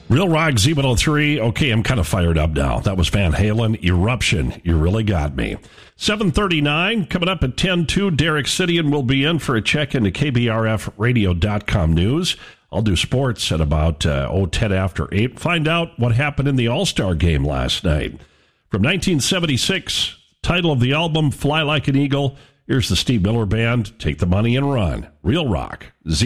Real Rock Z103. Okay, I'm kind of fired up now. That was Van Halen, Eruption. You really got me. 7:39, coming up at 10:02, Derek Sidian will be in for a check into KBRFradio.com news. I'll do sports at about 10 after 8. Find out what happened in the All-Star game last night. From 1976, title of the album, Fly Like an Eagle. Here's the Steve Miller Band. Take the money and run. Real Rock Z.